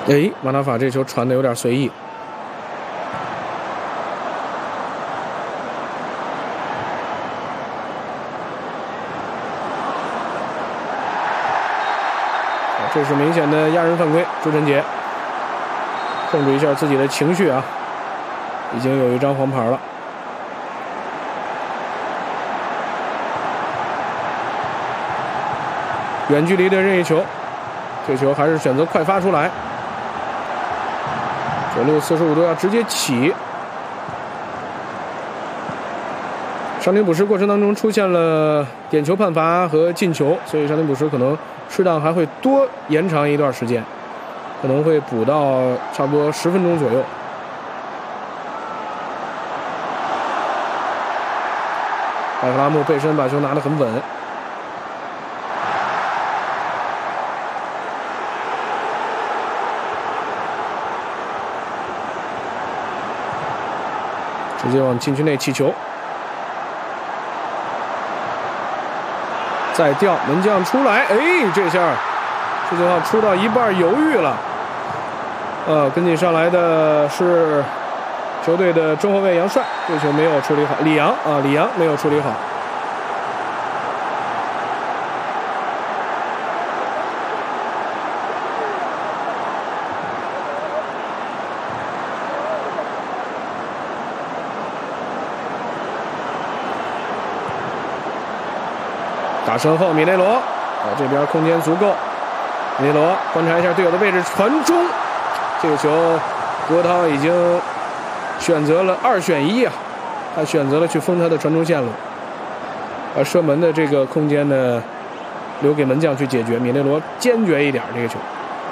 哎，马纳法这球传的有点随意。这是明显的压人犯规，朱晨杰控制一下自己的情绪啊，已经有一张黄牌了。远距离的任意球，这球还是选择快发出来。左路45度要直接起。伤停补时过程当中出现了点球判罚和进球，所以伤停补时可能适当还会多延长一段时间，可能会补到差不多10分钟左右。艾克拉木背身把球拿得很稳。直接往禁区内起球，再吊，门将出来，哎，这下这句话出到一半犹豫了。跟紧上来的是球队的中后卫杨帅，这球没有处理好。李阳没有处理好。打身后，米内罗这边空间足够，米内罗观察一下队友的位置，传中，这个球郭涛已经选择了2选1啊，他选择了去封他的传中线路，而射门的这个空间呢，留给门将去解决。米内罗坚决一点这个球。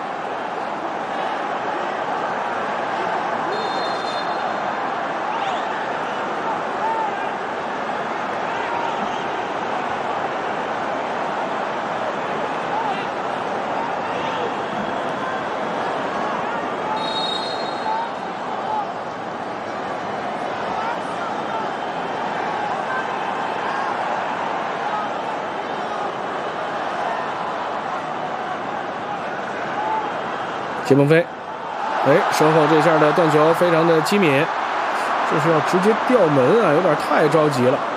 谢鹏飞，身后这下的断球非常的机敏，这是要直接吊门啊，有点太着急了。